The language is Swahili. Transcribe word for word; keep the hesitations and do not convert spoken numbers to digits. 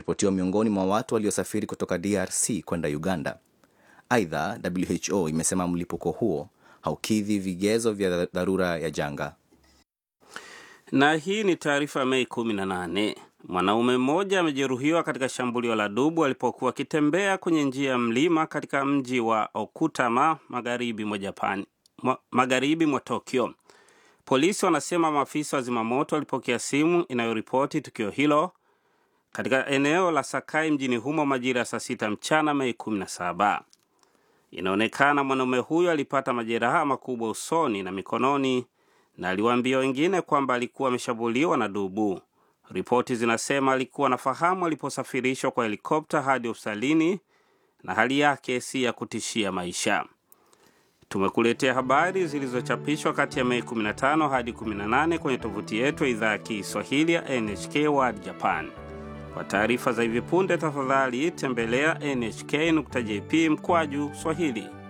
imeripotiwa miongoni mwa watu waliosafiri kutoka D R C kwenda Uganda. Aidha, W H O imesema mlipuko huo haukidhi vigezo vya dharura ya janga. Na hii ni taarifa Mei kumi na nane. Mwanaume mmoja amejeruhiwa katika shambulio la dubu alipokuwa akitembea kwenye njia ya mlima katika mji wa Okutama magharibi mwa Japan, magharibi mwa Tokyo. Polisi wanasema maafisa wa zimamoto walipokea simu inayoripoti tukio hilo katika eneo la Sakai mjini humo majira ya saa sita mchana Mei kumi na saba. Inaonekana mwanaume huyo alipata majeraha makubwa usoni na mikononi na aliwaambia wengine kwamba alikuwa ameshambuliwa na dubu. Ripoti zinasema alikuwa anafahamu aliposafirishwa kwa helikopta hadi hospitalini na hali yake si ya kutishia maisha. Tumekuletea habari zilizochapishwa kati ya Mei kumi na tano hadi kumi na nane kwenye tovuti yetu ya idhaa ya Kiswahili ya N H K World Japan. Kwa taarifa za hivi punde tafadhali tembelea N H K nukta J P mkwaju Swahili.